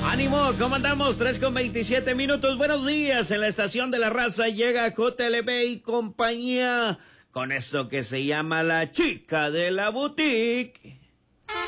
Ánimo, ¿cómo andamos? 3:27 minutos. Buenos días. En la estación de la raza llega JLB y compañía con esto que se llama La Chica de la Boutique.